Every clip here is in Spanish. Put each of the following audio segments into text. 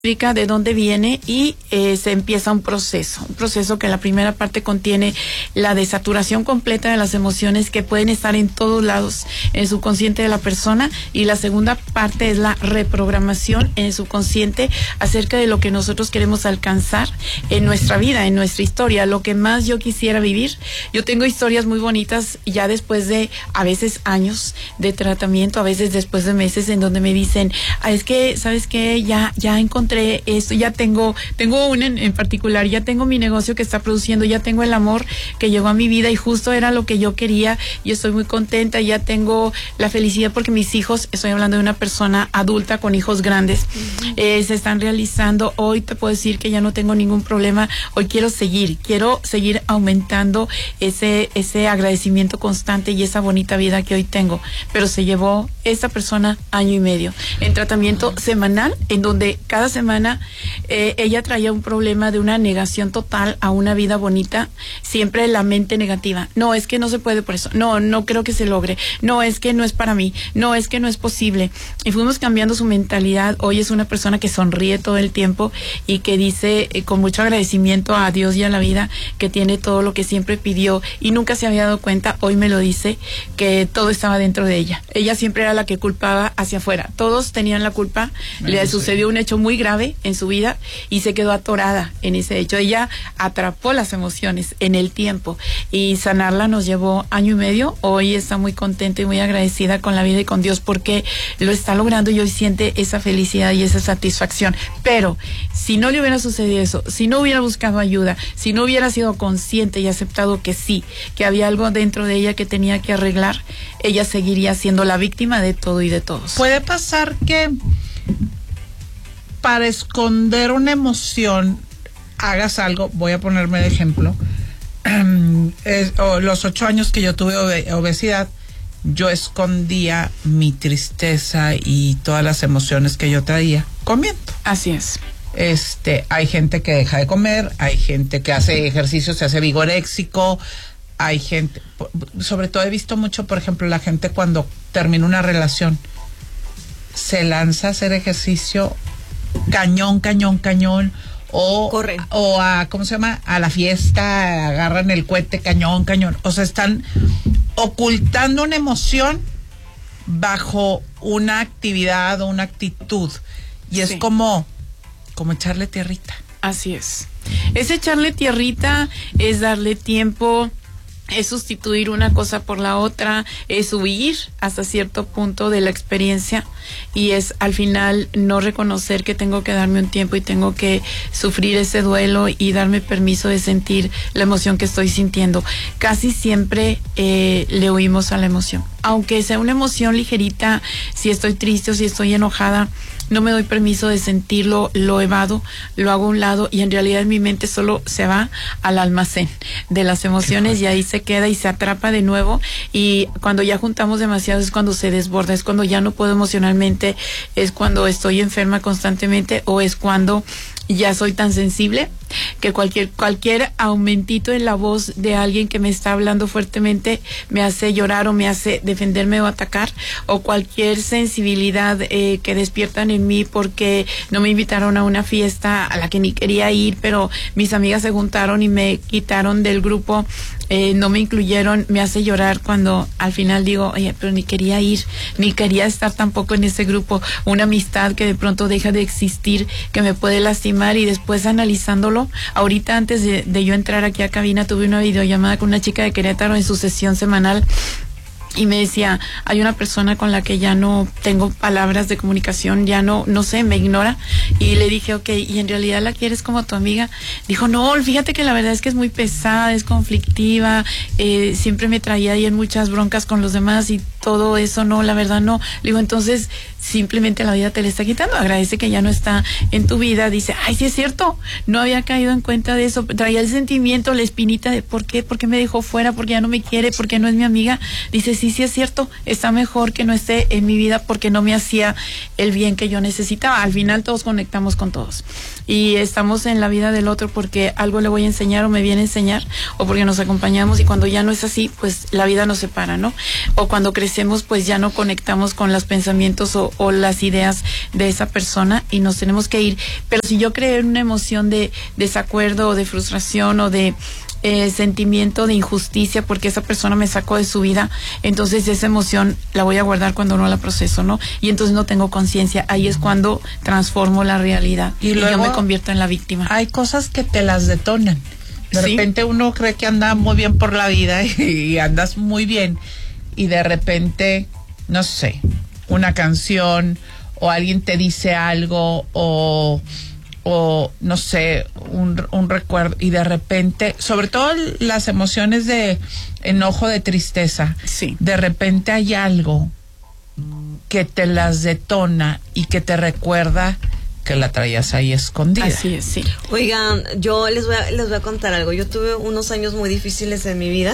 de dónde viene y se empieza un proceso que la primera parte contiene la desaturación completa de las emociones que pueden estar en todos lados en el subconsciente de la persona, y la segunda parte es la reprogramación en el subconsciente acerca de lo que nosotros queremos alcanzar en nuestra vida, en nuestra historia, lo que más yo quisiera vivir. Yo tengo historias muy bonitas ya después de a veces años de tratamiento, a veces después de meses, en donde me dicen, es que, ¿sabes qué? Ya encontré esto, ya tengo un en particular, ya tengo mi negocio que está produciendo, ya tengo el amor que llegó a mi vida y justo era lo que yo quería y estoy muy contenta, ya tengo la felicidad porque mis hijos, estoy hablando de una persona adulta con hijos grandes, se están realizando. Hoy te puedo decir que ya no tengo ningún problema, hoy quiero seguir aumentando ese agradecimiento constante y esa bonita vida que hoy tengo, pero se llevó esta persona 1 año y medio en tratamiento semanal, en donde cada semana ella traía un problema de una negación total a una vida bonita, siempre la mente negativa. No, es que no se puede por eso. No creo que se logre. No, es que no es para mí. No, es que no es posible. Y fuimos cambiando su mentalidad. Hoy es una persona que sonríe todo el tiempo y que dice con mucho agradecimiento a Dios y a la vida que tiene todo lo que siempre pidió y nunca se había dado cuenta. Hoy me lo dice, que todo estaba dentro de ella. Ella siempre era la que culpaba hacia afuera. Todos tenían la culpa. Le sucedió un hecho muy grave en su vida y se quedó atorada en ese hecho. Ella atrapó las emociones en el tiempo y sanarla nos llevó 1 año y medio. Hoy está muy contenta y muy agradecida con la vida y con Dios porque lo está logrando y hoy siente esa felicidad y esa satisfacción. Pero si no le hubiera sucedido eso, si no hubiera buscado ayuda, si no hubiera sido consciente y aceptado que sí, que había algo dentro de ella que tenía que arreglar, ella seguiría siendo la víctima de todo y de todos. Puede pasar que para esconder una emoción hagas algo. Voy a ponerme de ejemplo. Los 8 años que yo tuve obesidad, yo escondía mi tristeza y todas las emociones que yo traía comiendo. Así es. Hay gente que deja de comer, hay gente que hace ejercicio, se hace vigoréxico, hay gente, sobre todo he visto mucho, por ejemplo, la gente cuando termina una relación se lanza a hacer ejercicio cañón, o a, ¿cómo se llama? A la fiesta, agarran el cohete cañón, o sea, están ocultando una emoción bajo una actividad o una actitud, y es como echarle tierrita. Así es. Es echarle tierrita, es darle tiempo, es sustituir una cosa por la otra, es huir hasta cierto punto de la experiencia y es al final no reconocer que tengo que darme un tiempo y tengo que sufrir ese duelo y darme permiso de sentir la emoción que estoy sintiendo. Casi siempre le huimos a la emoción. Aunque sea una emoción ligerita, si estoy triste o si estoy enojada, no me doy permiso de sentirlo, lo evado, lo hago a un lado y en realidad mi mente solo se va al almacén de las emociones y ahí se queda y se atrapa de nuevo, y cuando ya juntamos demasiado es cuando se desborda, es cuando ya no puedo emocionalmente, es cuando estoy enferma constantemente o es cuando ya soy tan sensible que cualquier aumentito en la voz de alguien que me está hablando fuertemente me hace llorar o me hace defenderme o atacar, o cualquier sensibilidad que despiertan en mí porque no me invitaron a una fiesta a la que ni quería ir, pero mis amigas se juntaron y me quitaron del grupo, no me incluyeron, me hace llorar cuando al final digo, oye, pero ni quería ir, ni quería estar tampoco en ese grupo. Una amistad que de pronto deja de existir, que me puede lastimar, y después analizándolo, ahorita antes de yo entrar aquí a cabina tuve una videollamada con una chica de Querétaro en su sesión semanal y me decía, hay una persona con la que ya no tengo palabras de comunicación, ya no sé, me ignora, y le dije, ok, ¿y en realidad la quieres como tu amiga? Dijo, no, fíjate que la verdad es que es muy pesada, es conflictiva, siempre me traía ahí en muchas broncas con los demás y todo eso, no, la verdad no. Le digo, entonces simplemente la vida te le está quitando, agradece que ya no está en tu vida. Dice, ay, sí es cierto, no había caído en cuenta de eso, traía el sentimiento, la espinita de ¿por qué me dejó fuera? ¿Por qué ya no me quiere? ¿Por qué no es mi amiga? Dice, sí es cierto, está mejor que no esté en mi vida porque no me hacía el bien que yo necesitaba. Al final todos conectamos con todos. Y estamos en la vida del otro porque algo le voy a enseñar o me viene a enseñar, o porque nos acompañamos, y cuando ya no es así, pues la vida nos separa, ¿no? O cuando crecemos, pues ya no conectamos con los pensamientos o las ideas de esa persona y nos tenemos que ir. Pero si yo creo en una emoción de desacuerdo o de frustración o de sentimiento de injusticia porque esa persona me sacó de su vida, entonces esa emoción la voy a guardar cuando no la proceso, ¿no? Y entonces no tengo conciencia. Ahí es cuando transformo la realidad y luego yo me convierto en la víctima. Hay cosas que te las detonan. De repente uno cree que anda muy bien por la vida y andas muy bien, y de repente, no sé, una canción o alguien te dice algo o no sé, un recuerdo, y de repente, sobre todo las emociones de enojo, de tristeza, de repente hay algo que te las detona y que te recuerda que la traías ahí escondida. Así es, sí. Oigan, yo les voy a contar algo. Yo tuve unos años muy difíciles en mi vida.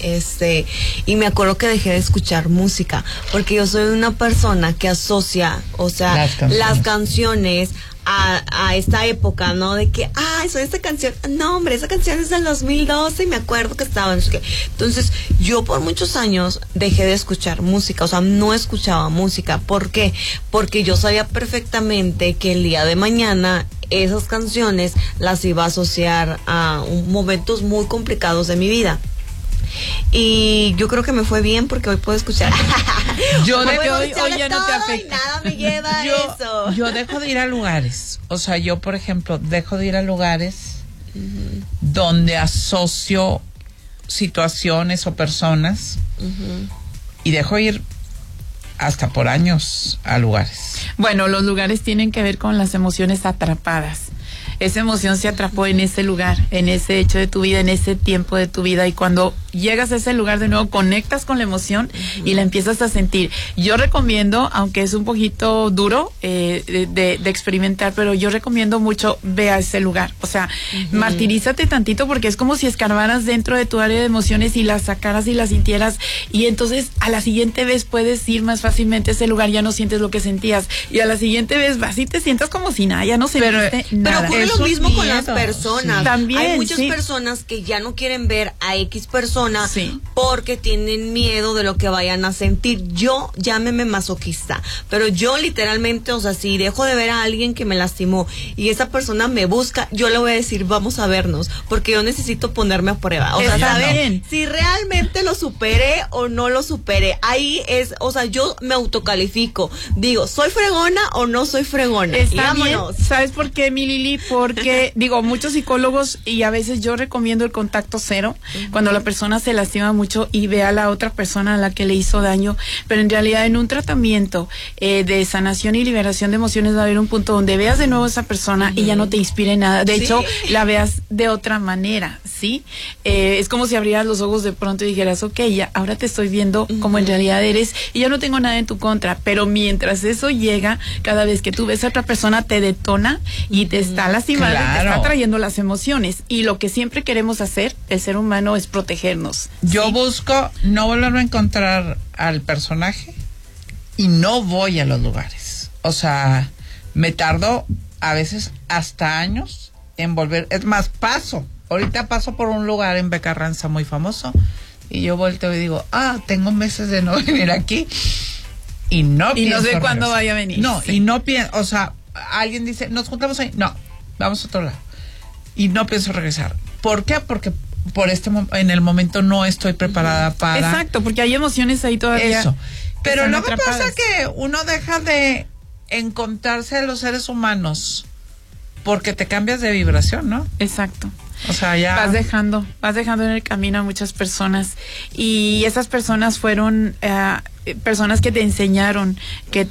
Y me acuerdo que dejé de escuchar música porque yo soy una persona que asocia, o sea, las canciones a esta época, ¿no? De que, soy esta canción, no, hombre, esa canción es del 2012 y me acuerdo que estaba, entonces yo por muchos años dejé de escuchar música, o sea, no escuchaba música. ¿Por qué? Porque yo sabía perfectamente que el día de mañana esas canciones las iba a asociar a momentos muy complicados de mi vida. Y yo creo que me fue bien porque hoy puedo escuchar. Hoy ya no te afecta. Nada me lleva a eso. Yo dejo de ir a lugares. O sea, yo, por ejemplo, dejo de ir a lugares donde asocio situaciones o personas y dejo ir hasta por años a lugares. Bueno, los lugares tienen que ver con las emociones atrapadas. Esa emoción se atrapó en ese lugar, en ese hecho de tu vida, en ese tiempo de tu vida, y cuando llegas a ese lugar de nuevo, conectas con la emoción y la empiezas a sentir. Yo recomiendo, aunque es un poquito duro de experimentar, pero yo recomiendo mucho, ve a ese lugar. O sea, martirízate tantito porque es como si escarbaras dentro de tu área de emociones y las sacaras y las sintieras, y entonces a la siguiente vez puedes ir más fácilmente a ese lugar, ya no sientes lo que sentías, y a la siguiente vez vas y te sientas como si nada, ya no sentiste nada. Pero ocurre lo mismo con las personas. Sí. También, hay muchas personas que ya no quieren ver a X persona porque tienen miedo de lo que vayan a sentir. Yo, llámeme masoquista, pero yo literalmente, o sea, si dejo de ver a alguien que me lastimó y esa persona me busca, yo le voy a decir, vamos a vernos, porque yo necesito ponerme a prueba. O sea, saber si realmente lo superé o no lo superé. Ahí es, o sea, yo me autocalifico. Digo, ¿soy fregona o no soy fregona? Está bien. ¿Sabes por qué, mi Lili? Porque, digo, muchos psicólogos, y a veces yo recomiendo el contacto cero, cuando la persona se lastima mucho y ve a la otra persona a la que le hizo daño, pero en realidad en un tratamiento de sanación y liberación de emociones va a haber un punto donde veas de nuevo a esa persona y ya no te inspire nada. De hecho, la veas de otra manera, ¿sí? Es como si abrieras los ojos de pronto y dijeras, ok, ya, ahora te estoy viendo como en realidad eres y ya no tengo nada en tu contra, pero mientras eso llega, cada vez que tú ves a otra persona te detona y te está lastimando, te está trayendo las emociones, y lo que siempre queremos hacer, el ser humano, es protegernos. Yo busco no volverme a encontrar al personaje y no voy a los lugares. O sea, me tardo a veces hasta años en volver. Es más, ahorita paso por un lugar en Becarranza muy famoso y yo volteo y digo, tengo meses de no venir aquí y no sé cuándo vaya a venir. Y no pienso, o sea, alguien dice, nos juntamos ahí, no, vamos a otro lado y no pienso regresar. ¿Por qué? Porque en el momento no estoy preparada para... Exacto, porque hay emociones ahí todavía. Eso. Pero luego pasa que uno deja de encontrarse a los seres humanos porque te cambias de vibración, ¿no? Exacto. O sea, ya... Vas dejando en el camino a muchas personas, y esas personas fueron personas que te enseñaron, que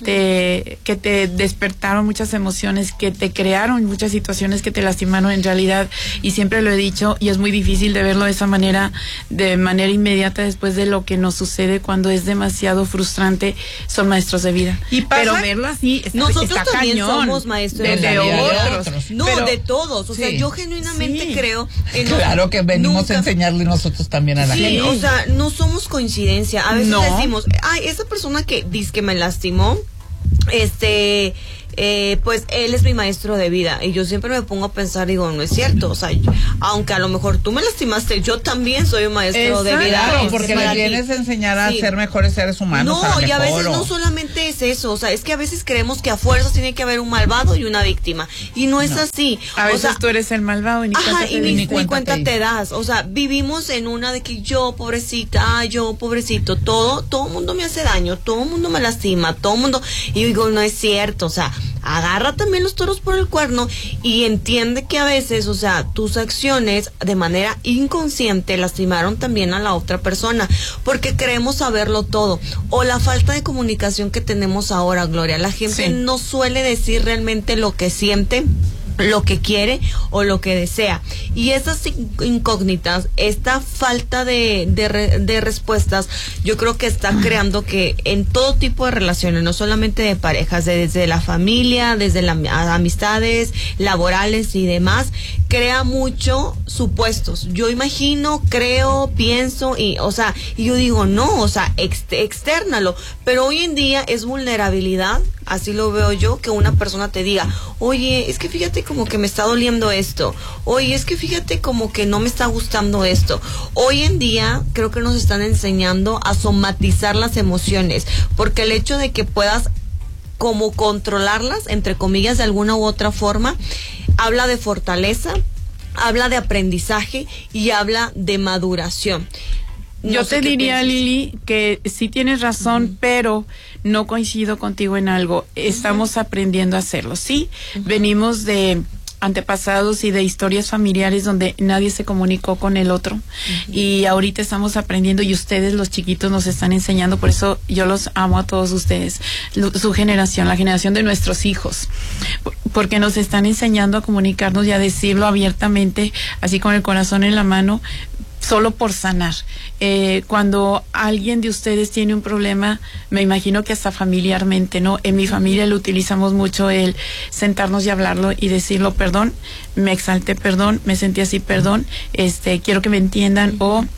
te despertaron muchas emociones, que te crearon muchas situaciones que te lastimaron en realidad, y siempre lo he dicho, y es muy difícil de verlo de esa manera, de manera inmediata después de lo que nos sucede cuando es demasiado frustrante, son maestros de vida. Pero verlo así nosotros está también cañón. Somos maestros de otros. No, pero, de todos. O sea, yo genuinamente creo claro que venimos a enseñarle nosotros también a la gente. O sea, no somos coincidencia. A veces decimos, esa persona que dice que me lastimó, pues él es mi maestro de vida. Y yo siempre me pongo a pensar, digo, no es cierto. O sea, aunque a lo mejor tú me lastimaste, yo también soy un maestro de vida. Claro, porque le vienes a enseñar a ser mejores seres humanos. No, y a veces no solamente es eso. O sea, es que a veces creemos que a fuerzas tiene que haber un malvado y una víctima. Y no es así. A veces tú eres el malvado y ni cuenta te das. O sea, vivimos en una de que yo, pobrecita, yo, pobrecito, todo mundo me hace daño, todo mundo me lastima, todo mundo. Y digo, no es cierto. O sea, agarra también los toros por el cuerno y entiende que a veces, o sea, tus acciones de manera inconsciente lastimaron también a la otra persona, porque queremos saberlo todo. O la falta de comunicación que tenemos ahora, Gloria. La gente no suele decir realmente lo que siente, lo que quiere o lo que desea, y esas incógnitas, esta falta de respuestas, yo creo que está creando que en todo tipo de relaciones, no solamente de parejas, desde la familia, desde las amistades laborales y demás, crea mucho supuestos. Yo imagino, creo, pienso y yo digo, no, o sea, externalo, pero hoy en día es vulnerabilidad, así lo veo yo, que una persona te diga, oye, es que fíjate como que me está doliendo esto, oye, es que fíjate como que no me está gustando esto. Hoy en día creo que nos están enseñando a somatizar las emociones, porque el hecho de que puedas como controlarlas, entre comillas, de alguna u otra forma, habla de fortaleza, habla de aprendizaje y habla de maduración. Yo te diría, Lili, que sí tienes razón, pero no coincido contigo en algo. Estamos aprendiendo a hacerlo, ¿sí? Venimos de antepasados y de historias familiares donde nadie se comunicó con el otro, y ahorita estamos aprendiendo, y ustedes, los chiquitos, nos están enseñando. Por eso yo los amo a todos ustedes, su generación, la generación de nuestros hijos, porque nos están enseñando a comunicarnos y a decirlo abiertamente, así con el corazón en la mano, solo por sanar. Cuando alguien de ustedes tiene un problema, me imagino que hasta familiarmente, ¿no? En mi familia lo utilizamos mucho, el sentarnos y hablarlo y decirlo, perdón, me exalté, perdón, me sentí así, perdón, quiero que me entiendan,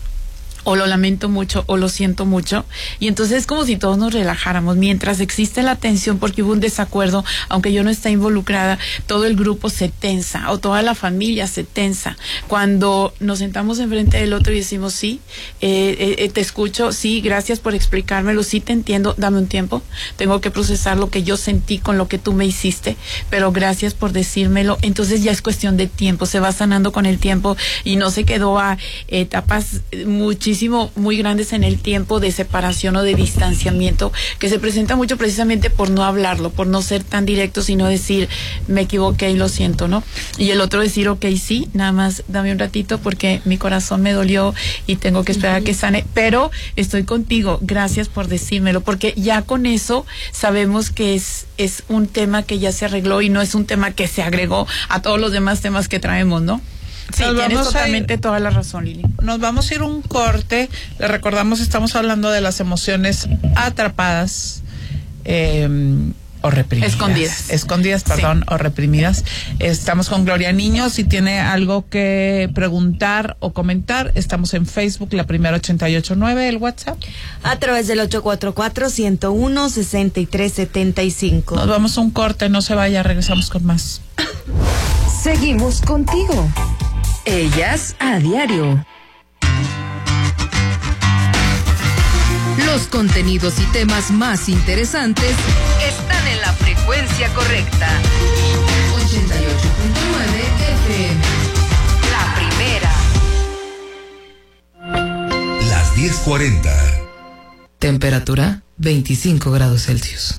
o lo lamento mucho, o lo siento mucho, y entonces es como si todos nos relajáramos. Mientras existe la tensión porque hubo un desacuerdo, aunque yo no esté involucrada, todo el grupo se tensa, o toda la familia se tensa. Cuando nos sentamos enfrente del otro y decimos, sí, te escucho, sí, gracias por explicármelo, sí te entiendo, dame un tiempo, tengo que procesar lo que yo sentí con lo que tú me hiciste, pero gracias por decírmelo. Entonces ya es cuestión de tiempo, se va sanando con el tiempo, y no se quedó a etapas muy grandes en el tiempo de separación o de distanciamiento, que se presenta mucho precisamente por no hablarlo, por no ser tan directo, sino decir, me equivoqué y lo siento, ¿no? Y el otro decir, ok, sí, nada más dame un ratito porque mi corazón me dolió y tengo que esperar a que sane, pero estoy contigo, gracias por decírmelo, porque ya con eso sabemos que es un tema que ya se arregló y no es un tema que se agregó a todos los demás temas que traemos, ¿no? Sí, tienes totalmente toda la razón, Lili. Nos vamos a ir un corte. Les recordamos, estamos hablando de las emociones atrapadas o reprimidas. Escondidas, perdón, o reprimidas. Estamos con Gloria Niño. Si tiene algo que preguntar o comentar, estamos en Facebook, La Primera 889, el WhatsApp. A través del 844-101-6375. Nos vamos a un corte, no se vaya, regresamos con más. Seguimos contigo. Ellas a diario. Los contenidos y temas más interesantes están en la frecuencia correcta. 88.9 FM. La primera. Las 10:40. Temperatura 25 grados Celsius.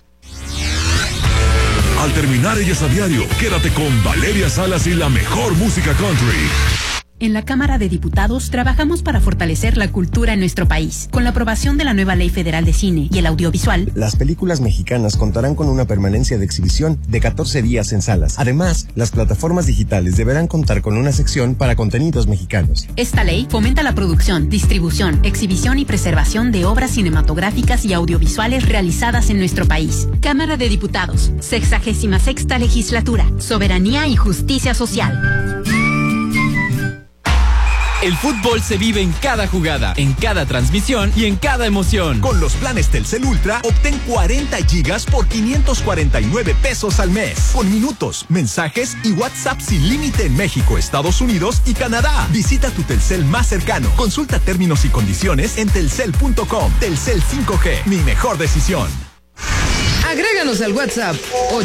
Al terminar Ellas a Diario, quédate con Valeria Salas y la mejor música country. En la Cámara de Diputados trabajamos para fortalecer la cultura en nuestro país. Con la aprobación de la nueva Ley Federal de Cine y el Audiovisual, las películas mexicanas contarán con una permanencia de exhibición de 14 días en salas. Además, las plataformas digitales deberán contar con una sección para contenidos mexicanos. Esta ley fomenta la producción, distribución, exhibición y preservación de obras cinematográficas y audiovisuales realizadas en nuestro país. Cámara de Diputados, 66ª Legislatura, Soberanía y Justicia Social. El fútbol se vive en cada jugada, en cada transmisión y en cada emoción. Con los planes Telcel Ultra, obtén 40 gigas por 549 pesos al mes. Con minutos, mensajes y WhatsApp sin límite en México, Estados Unidos y Canadá. Visita tu Telcel más cercano. Consulta términos y condiciones en telcel.com. Telcel 5G, mi mejor decisión. Agréganos al WhatsApp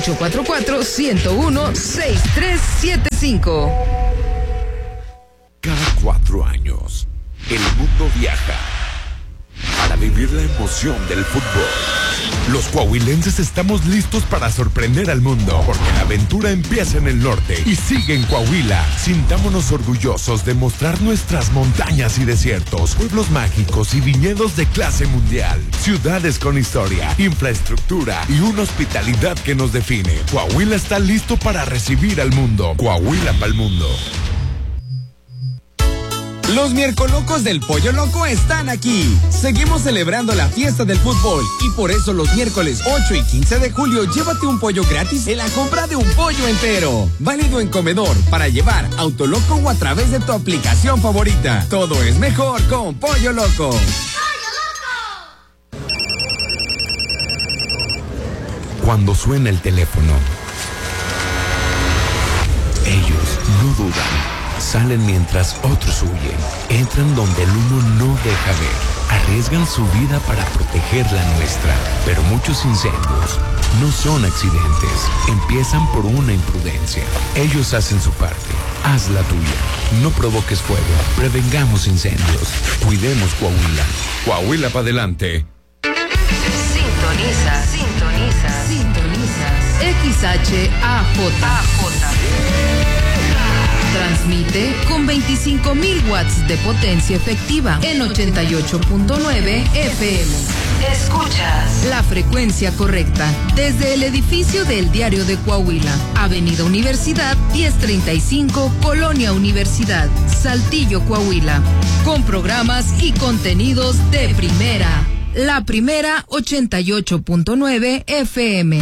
844-101-6375. Cada 4 años, el mundo viaja para vivir la emoción del fútbol. Los coahuilenses estamos listos para sorprender al mundo, porque la aventura empieza en el norte y sigue en Coahuila. Sintámonos orgullosos de mostrar nuestras montañas y desiertos, pueblos mágicos y viñedos de clase mundial, ciudades con historia, infraestructura y una hospitalidad que nos define. Coahuila está listo para recibir al mundo. Coahuila pa'l mundo. Los miércolocos del Pollo Loco están aquí. Seguimos celebrando la fiesta del fútbol y por eso los miércoles 8 y 15 de julio llévate un pollo gratis en la compra de un pollo entero. Válido en comedor, para llevar, Autoloco o a través de tu aplicación favorita. Todo es mejor con Pollo Loco. Cuando suena el teléfono, ellos no dudan. Salen mientras otros huyen. Entran donde el humo no deja ver. Arriesgan su vida para proteger la nuestra. Pero muchos incendios no son accidentes. Empiezan por una imprudencia. Ellos hacen su parte. Haz la tuya. No provoques fuego. Prevengamos incendios. Cuidemos Coahuila. Coahuila para adelante. Sintoniza. XHAJ. Transmite con 25,000 watts de potencia efectiva en 88.9 FM. Escuchas la frecuencia correcta desde el edificio del Diario de Coahuila, Avenida Universidad 1035, Colonia Universidad, Saltillo, Coahuila, con programas y contenidos de primera. La primera 88.9 FM.